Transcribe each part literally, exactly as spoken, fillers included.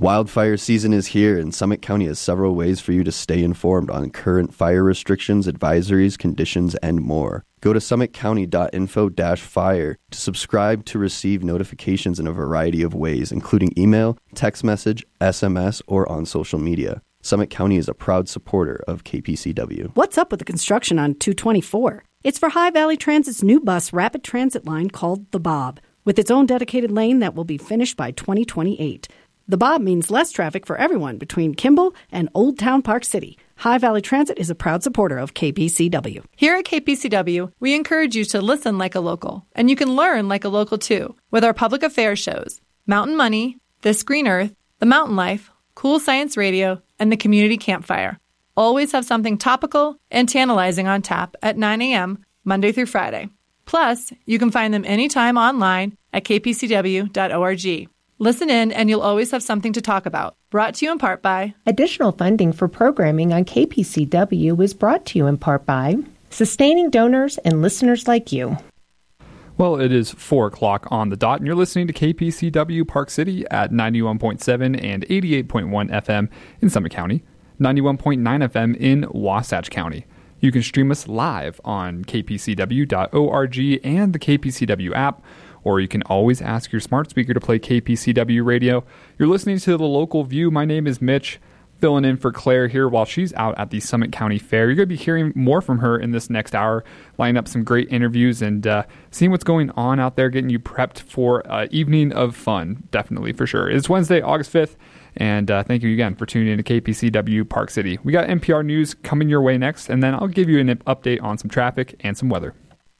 Wildfire season is here, and Summit County has several ways for you to stay informed on current fire restrictions, advisories, conditions, and more. Go to summit county dot info dash fire to subscribe to receive notifications in a variety of ways, including email, text message, S M S, or on social media. Summit County is a proud supporter of K P C W. What's up with the construction on two twenty-four? It's for High Valley Transit's new bus rapid transit line called the Bob, with its own dedicated lane that will be finished by twenty twenty-eight. The Bob means less traffic for everyone between Kimball and Old Town Park City. High Valley Transit is a proud supporter of K P C W. Here at K P C W, we encourage you to listen like a local, and you can learn like a local too, with our public affairs shows, Mountain Money, This Green Earth, The Mountain Life, Cool Science Radio, and the Community Campfire. Always have something topical and tantalizing on tap at nine a.m. Monday through Friday. Plus, you can find them anytime online at k p c w dot org. Listen in and you'll always have something to talk about. Brought to you in part by... Additional funding for programming on K P C W is brought to you in part by sustaining donors and listeners like you. Well, it is four o'clock on the dot, and you're listening to K P C W Park City at ninety-one point seven and eighty-eight point one F M in Summit County, ninety-one point nine F M in Wasatch County. You can stream us live on k p c w dot org and the K P C W app, or you can always ask your smart speaker to play K P C W radio. You're listening to The Local View. My name is Mitch, filling in for Claire here while she's out at the Summit County Fair. You're going to be hearing more from her in this next hour, lining up some great interviews and uh, seeing what's going on out there, getting you prepped for an evening of fun, definitely, for sure. It's Wednesday, August fifth, and uh, thank you again for tuning in to K P C W Park City. We got N P R News coming your way next, and then I'll give you an update on some traffic and some weather.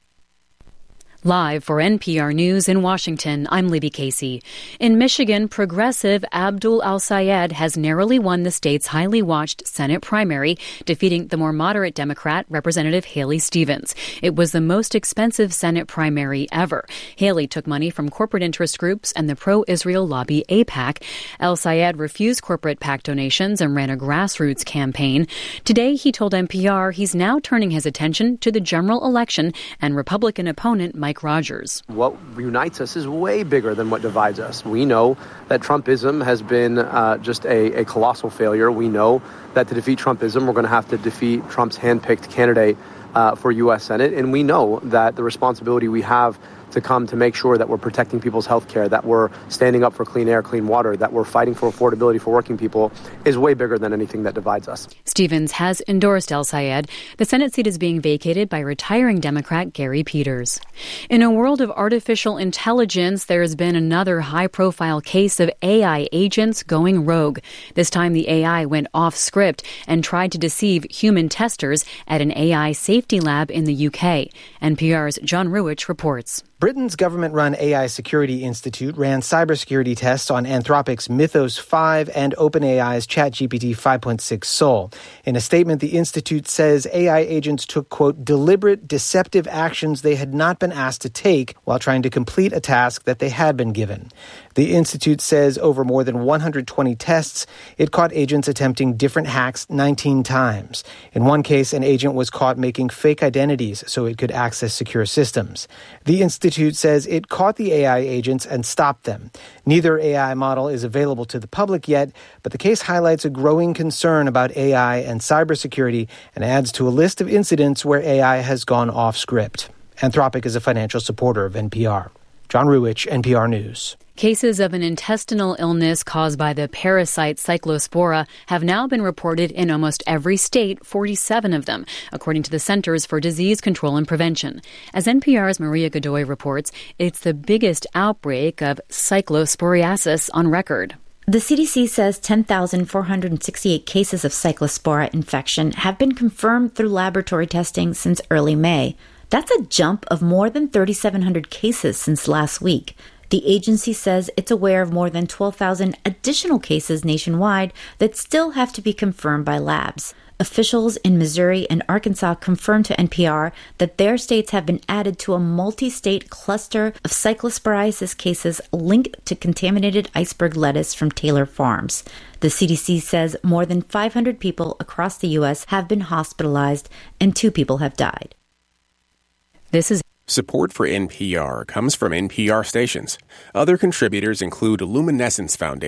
Live for N P R News in Washington, I'm Libby Casey. In Michigan, progressive Abdul Al-Sayed has narrowly won the state's highly watched Senate primary, defeating the more moderate Democrat, Representative Haley Stevens. It was the most expensive Senate primary ever. Haley took money from corporate interest groups and the pro-Israel lobby AIPAC. Al-Sayed refused corporate PAC donations and ran a grassroots campaign. Today, he told N P R he's now turning his attention to the general election and Republican opponent Mike Rogers. What unites us is way bigger than what divides us. We know that Trumpism has been uh, just a, a colossal failure. We know that to defeat Trumpism, we're going to have to defeat Trump's handpicked candidate uh, for U S Senate. And we know that the responsibility we have to come to make sure that we're protecting people's health care, that we're standing up for clean air, clean water, that we're fighting for affordability for working people is way bigger than anything that divides us. Stevens has endorsed Al-Sayed. The Senate seat is being vacated by retiring Democrat Gary Peters. In a world of artificial intelligence, there has been another high-profile case of A I agents going rogue. This time the A I went off script and tried to deceive human testers at an A I safety lab in the U K. N P R's John Ruwitch reports. Britain's government-run A I Security Institute ran cybersecurity tests on Anthropic's Mythos five and OpenAI's ChatGPT five point six Sol. In a statement, the institute says A I agents took, quote, deliberate, deceptive actions they had not been asked to take while trying to complete a task that they had been given. The institute says over more than one hundred twenty tests, it caught agents attempting different hacks nineteen times. In one case, an agent was caught making fake identities so it could access secure systems. The institute says it caught the A I agents and stopped them. Neither A I model is available to the public yet, but the case highlights a growing concern about A I and cybersecurity and adds to a list of incidents where A I has gone off script. Anthropic is a financial supporter of N P R. John Ruwitch, N P R News. Cases of an intestinal illness caused by the parasite Cyclospora have now been reported in almost every state, forty-seven of them, according to the Centers for Disease Control and Prevention. As N P R's Maria Godoy reports, it's the biggest outbreak of cyclosporiasis on record. The C D C says ten thousand four hundred sixty-eight cases of Cyclospora infection have been confirmed through laboratory testing since early May. That's a jump of more than three thousand seven hundred cases since last week. The agency says it's aware of more than twelve thousand additional cases nationwide that still have to be confirmed by labs. Officials in Missouri and Arkansas confirmed to N P R that their states have been added to a multi-state cluster of cyclosporiasis cases linked to contaminated iceberg lettuce from Taylor Farms. The C D C says more than five hundred people across the U S have been hospitalized and two people have died. This is Support for N P R comes from N P R stations. Other contributors include Luminescence Foundation,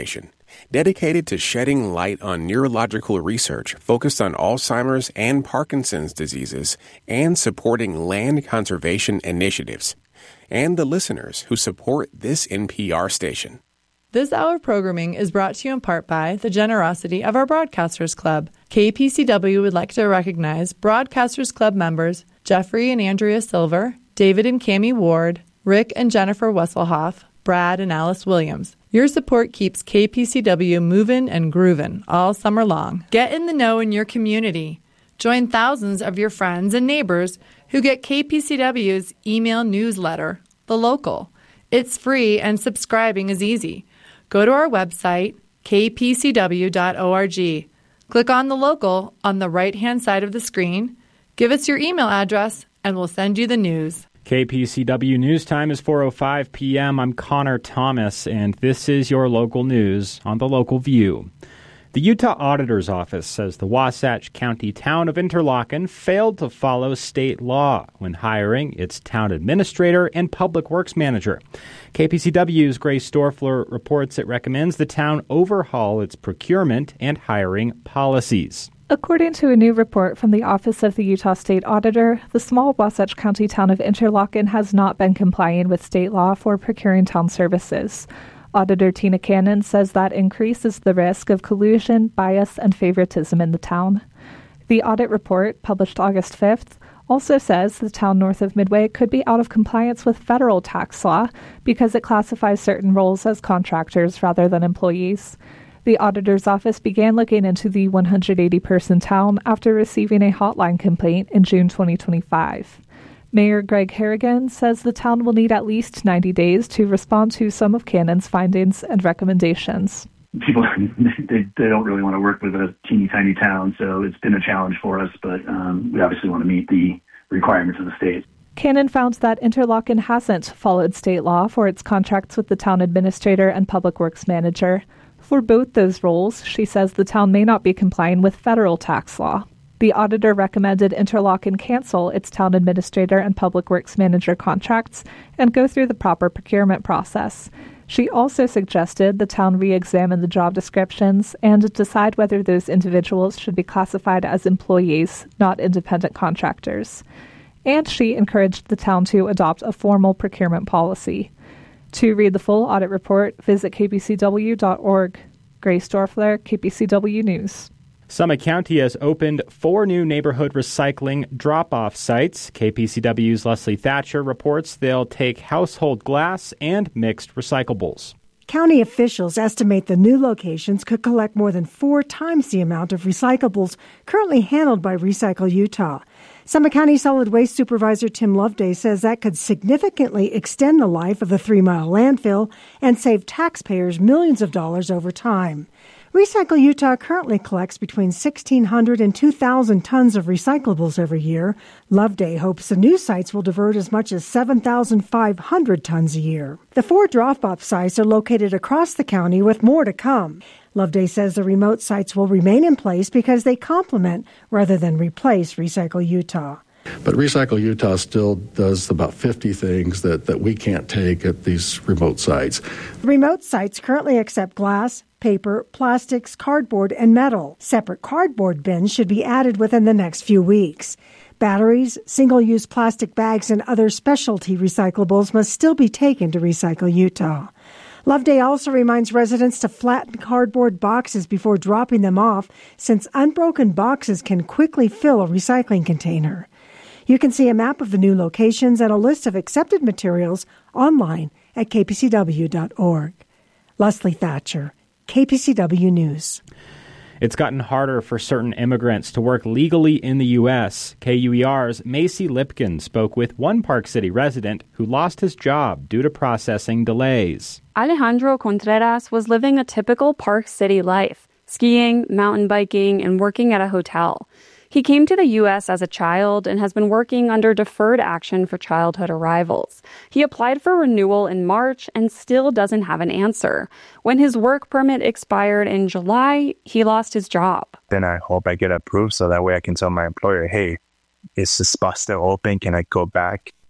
dedicated to shedding light on neurological research focused on Alzheimer's and Parkinson's diseases and supporting land conservation initiatives, and the listeners who support this N P R station. This hour of programming is brought to you in part by the generosity of our Broadcasters Club. K P C W would like to recognize Broadcasters Club members Jeffrey and Andrea Silver, David and Cammie Ward, Rick and Jennifer Wesselhoff, Brad and Alice Williams. Your support keeps K P C W moving and grooving all summer long. Get in the know in your community. Join thousands of your friends and neighbors who get K P C W's email newsletter, The Local. It's free and subscribing is easy. Go to our website, k p c w dot org. Click on The Local on the right-hand side of the screen. Give us your email address, and we'll send you the news. K P C W News Time is four oh five p.m. I'm Connor Thomas, and this is your local news on The Local View. The Utah Auditor's Office says the Wasatch County town of Interlochen failed to follow state law when hiring its town administrator and public works manager. K P C W's Grace Storfler reports it recommends the town overhaul its procurement and hiring policies. According to a new report from the Office of the Utah State Auditor, the small Wasatch County town of Interlochen has not been complying with state law for procuring town services. Auditor Tina Cannon says that increases the risk of collusion, bias, and favoritism in the town. The audit report, published August fifth, also says the town north of Midway could be out of compliance with federal tax law because it classifies certain roles as contractors rather than employees. The auditor's office began looking into the one hundred eighty person town after receiving a hotline complaint in June twenty twenty-five. Mayor Greg Harrigan says the town will need at least ninety days to respond to some of Cannon's findings and recommendations. People, they, they don't really want to work with a teeny tiny town, so it's been a challenge for us, but um, we obviously want to meet the requirements of the state. Cannon found that Interlochen hasn't followed state law for its contracts with the town administrator and public works manager. For both those roles, she says the town may not be complying with federal tax law. The auditor recommended Interlochen cancel its town administrator and public works manager contracts and go through the proper procurement process. She also suggested the town re-examine the job descriptions and decide whether those individuals should be classified as employees, not independent contractors. And she encouraged the town to adopt a formal procurement policy. To read the full audit report, visit k p c w dot org. Grace Dorfler, K P C W News. Summit County has opened four new neighborhood recycling drop-off sites. K P C W's Leslie Thatcher reports they'll take household glass and mixed recyclables. County officials estimate the new locations could collect more than four times the amount of recyclables currently handled by Recycle Utah. Summit County Solid Waste Supervisor Tim Loveday says that could significantly extend the life of the Three Mile landfill and save taxpayers millions of dollars over time. Recycle Utah currently collects between sixteen hundred and two thousand tons of recyclables every year. Loveday hopes the new sites will divert as much as seven thousand five hundred tons a year. The four drop-off sites are located across the county with more to come. Loveday says the remote sites will remain in place because they complement rather than replace Recycle Utah. But Recycle Utah still does about fifty things that, that we can't take at these remote sites. Remote sites currently accept glass, paper, plastics, cardboard, and metal. Separate cardboard bins should be added within the next few weeks. Batteries, single-use plastic bags, and other specialty recyclables must still be taken to Recycle Utah. Loveday also reminds residents to flatten cardboard boxes before dropping them off, since unbroken boxes can quickly fill a recycling container. You can see a map of the new locations and a list of accepted materials online at k p c w dot org. Leslie Thatcher, K P C W News. It's gotten harder for certain immigrants to work legally in the U S. K U E R's Macy Lipkin spoke with one Park City resident who lost his job due to processing delays. Alejandro Contreras was living a typical Park City life, skiing, mountain biking, and working at a hotel. He came to the U S as a child and has been working under deferred action for childhood arrivals. He applied for renewal in March and still doesn't have an answer. When his work permit expired in July, he lost his job. Then I hope I get approved so that way I can tell my employer, hey, is the spot still open? Can I go back?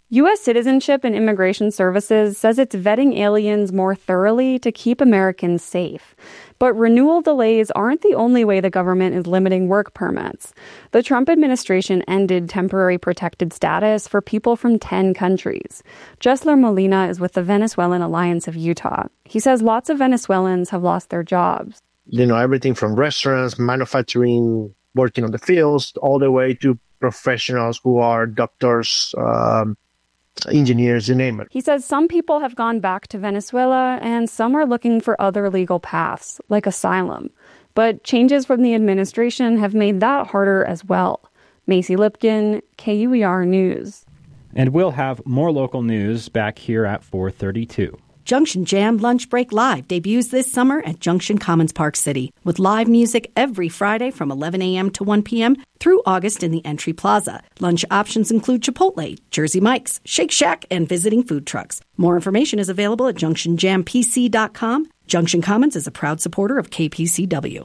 U S Citizenship and Immigration Services says it's vetting aliens more thoroughly to keep Americans safe. But renewal delays aren't the only way the government is limiting work permits. The Trump administration ended temporary protected status for people from ten countries. Jessler Molina is with the Venezuelan Alliance of Utah. He says lots of Venezuelans have lost their jobs. You know, everything from restaurants, manufacturing, working on the fields, all the way to professionals who are doctors, um, engineers, you name it. He says some people have gone back to Venezuela and some are looking for other legal paths, like asylum. But changes from the administration have made that harder as well. Macy Lipkin, K U E R News. And we'll have more local news back here at four thirty-two. Junction Jam Lunch Break Live debuts this summer at Junction Commons Park City with live music every Friday from eleven a.m. to one p.m. through August in the Entry Plaza. Lunch options include Chipotle, Jersey Mike's, Shake Shack, and visiting food trucks. More information is available at junction jam p c dot com. Junction Commons is a proud supporter of K P C W.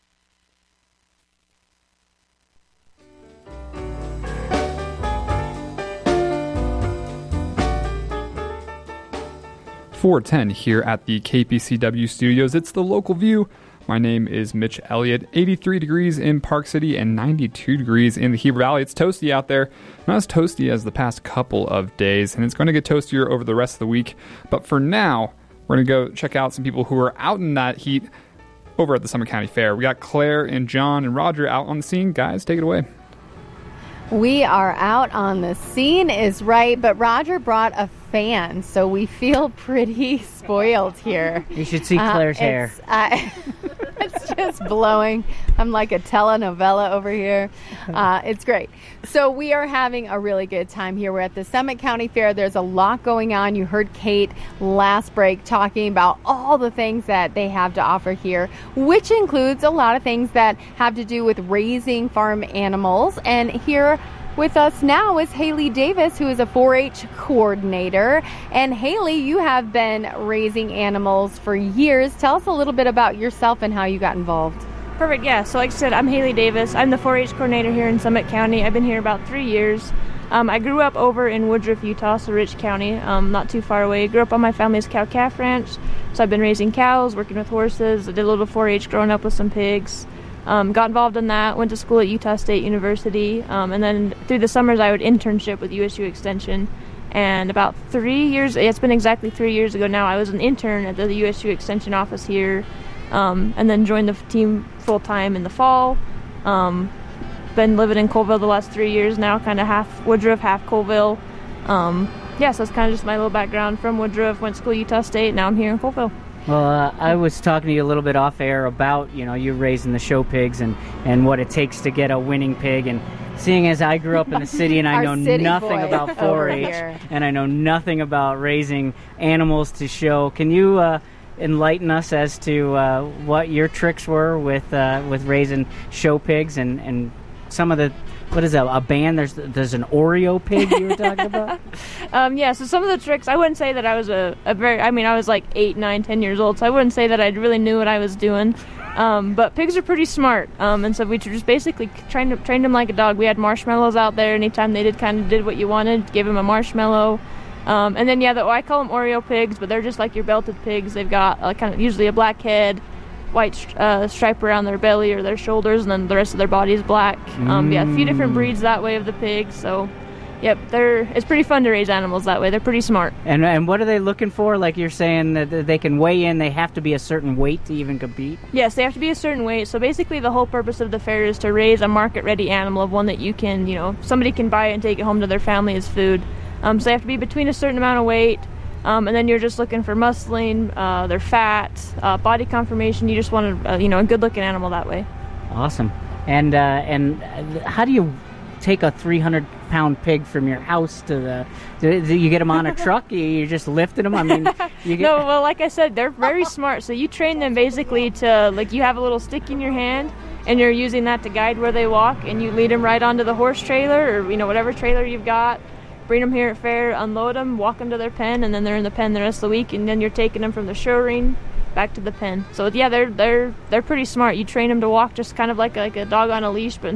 four ten here at the K P C W studios. It's the local view. My name is Mitch Elliott. eighty-three degrees in Park City and ninety-two degrees in the Heber Valley. It's toasty out there. Not as toasty as the past couple of days, and it's going to get toastier over the rest of the week. But for now, we're going to go check out some people who are out in that heat over at the Summit County Fair. We got Claire and John and Roger out on the scene. Guys, take it away. We are out on the scene is right, but Roger brought a fan, so we feel pretty spoiled here. You should see Claire's uh, hair. It's, uh, it's just blowing. I'm like a telenovela over here. Uh, it's great. So we are having a really good time here. We're at the Summit County Fair. There's a lot going on. You heard Kate last break talking about all the things that they have to offer here, which includes a lot of things that have to do with raising farm animals. And here with us now is Haley Davis, who is a four H coordinator. And Haley, you have been raising animals for years. Tell us a little bit about yourself and how you got involved. Perfect, yeah. So like I said, I'm Haley Davis. I'm the four H coordinator here in Summit County. I've been here about three years. Um, I grew up over in Woodruff, Utah, so Rich County, um, not too far away. Grew up on my family's cow-calf ranch, so I've been raising cows, working with horses. I did a little four H growing up with some pigs. Um, got involved in that, went to school at Utah State University, um, and then through the summers I would internship with U S U Extension. And about three years, it's been exactly three years ago now, I was an intern at the U S U Extension office here, um, and then joined the team full-time in the fall. Um, been living in Colville the last three years now, kind of half Woodruff, half Colville. Um, yeah, so that's kind of just my little background from Woodruff, went to school at Utah State, now I'm here in Colville. Well, uh, I was talking to you a little bit off air about, you know, you raising the show pigs and, and what it takes to get a winning pig. And seeing as I grew up in the city and I know nothing about four H and I know nothing about raising animals to show, can you uh, enlighten us as to uh, what your tricks were with uh, with raising show pigs and, and some of the... What is that, a band? There's there's an Oreo pig you were talking about? um, yeah, so some of the tricks, I wouldn't say that I was a, a very, I mean, I was like eight, nine, ten years old, so I wouldn't say that I really knew what I was doing. Um, but pigs are pretty smart, um, and so we just basically trained, trained them like a dog. We had marshmallows out there. Anytime they did kind of did what you wanted, gave them a marshmallow. Um, and then, yeah, the, I call them Oreo pigs, but they're just like your belted pigs. They've got uh, kind of usually a black head, white uh, stripe around their belly or their shoulders, and then the rest of their body is black. Um, yeah, a few different breeds that way of the pigs. So, yep, they're it's pretty fun to raise animals that way. They're pretty smart. And and what are they looking for? Like you're saying that they can weigh in, they have to be a certain weight to even compete? Yes, they have to be a certain weight. So basically the whole purpose of the fair is to raise a market-ready animal, of one that you can, you know, somebody can buy it and take it home to their family as food. Um, so they have to be between a certain amount of weight. Um, and then you're just looking for muscling, uh, their fat, uh, body conformation. You just want a, uh, you know, a good-looking animal that way. Awesome. And uh, and how do you take a three hundred pound pig from your house to the? Do, do you get them on a truck? You're just lifting them. I mean, you get... no. Well, like I said, they're very smart. So you train them basically to, like, you have a little stick in your hand, and you're using that to guide where they walk, and you lead them right onto the horse trailer, or you know, whatever trailer you've got. Bring them here at fair, unload them, walk them to their pen, and then they're in the pen the rest of the week. And then you're taking them from the show ring back to the pen. So yeah, they're they're they're pretty smart. You train them to walk just kind of like like a dog on a leash, but